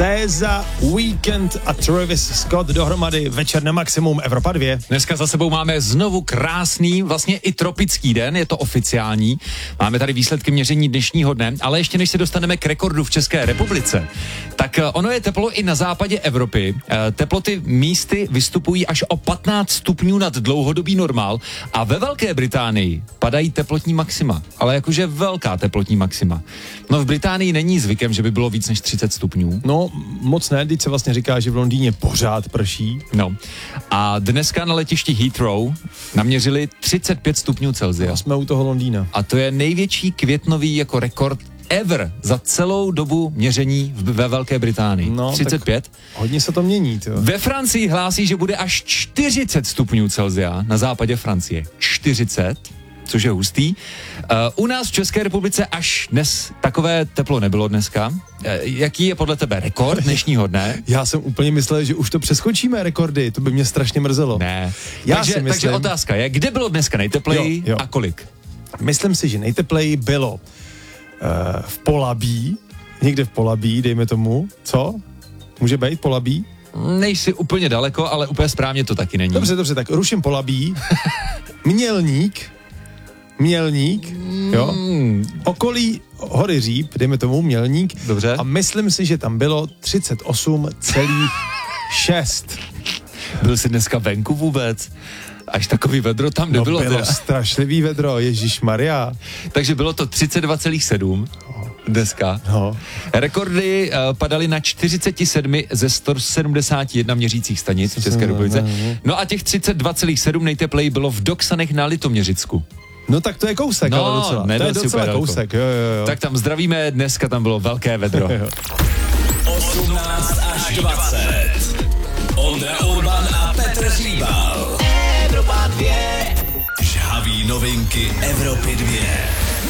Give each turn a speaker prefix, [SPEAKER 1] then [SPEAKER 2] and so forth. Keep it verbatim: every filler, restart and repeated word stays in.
[SPEAKER 1] Céza, Weekend a Travis Scott dohromady večer na maximum Evropa dva.
[SPEAKER 2] Dneska za sebou máme znovu krásný, vlastně i tropický den, je to oficiální. Máme tady výsledky měření dnešního dne, ale ještě než se dostaneme k rekordu v České republice, tak ono je teplo i na západě Evropy. Teploty místy vystupují až o patnáct stupňů nad dlouhodobý normál a ve Velké Británii padají teplotní maxima, ale jakože velká teplotní maxima. No v Británii není zvykem, že by bylo víc než třicet stupňů.
[SPEAKER 1] No moc ne, teď se vlastně říká, že v Londýně pořád prší.
[SPEAKER 2] No a dneska na letišti Heathrow naměřili třicet pět stupňů Celsia.
[SPEAKER 1] A jsme u toho Londýna.
[SPEAKER 2] A to je největší květnový jako rekord ever za celou dobu měření ve Velké Británii.
[SPEAKER 1] No,
[SPEAKER 2] třicet pět.
[SPEAKER 1] Hodně se to mění, tyjo.
[SPEAKER 2] Ve Francii hlásí, že bude až čtyřicet stupňů Celsia na západě Francie. čtyřicet, což je hustý. Uh, u nás v České republice až dnes takové teplo nebylo dneska. Uh, jaký je podle tebe rekord dnešního dne?
[SPEAKER 1] Já jsem úplně myslel, že už to přeskočíme rekordy, to by mě strašně mrzelo.
[SPEAKER 2] Ne.
[SPEAKER 1] Já
[SPEAKER 2] takže,
[SPEAKER 1] si myslím,
[SPEAKER 2] takže otázka je, kde bylo dneska nejtepleji
[SPEAKER 1] jo, jo.
[SPEAKER 2] a kolik?
[SPEAKER 1] Myslím si, že nejtepleji bylo uh, v Polabí, někde v Polabí, dejme tomu, co? Může být Polabí?
[SPEAKER 2] Nejsi úplně daleko, ale úplně správně to taky není.
[SPEAKER 1] Dobře, dobře, tak ruším Polabí. Mělník, Mělník, jo? Okolí hory Říp, dejme tomu Mělník.
[SPEAKER 2] Dobře.
[SPEAKER 1] A myslím si, že tam bylo třicet osm celá šest.
[SPEAKER 2] Byl jsi dneska venku vůbec? Až takový vedro tam nebylo.
[SPEAKER 1] No bylo
[SPEAKER 2] teda.
[SPEAKER 1] strašlivý vedro, ježišmarja.
[SPEAKER 2] Takže bylo to třicet dva celá sedm dneska.
[SPEAKER 1] No.
[SPEAKER 2] Rekordy uh, padaly na čtyřicet sedm ze sto sedmdesát jedna měřících stanic v České republice. No a těch třicet dva celá sedm nejtepleji bylo v Doksanech na Litoměřicku.
[SPEAKER 1] No tak to je kousek,
[SPEAKER 2] no,
[SPEAKER 1] ale docela. To je docela kousek, jo, jo, jo.
[SPEAKER 2] Tak tam zdravíme, dneska tam bylo velké vedro.
[SPEAKER 3] osmnáct až dvacet. Ondra Urban a Petr Hříbal. Evropa dva. Žhaví novinky Evropy dva.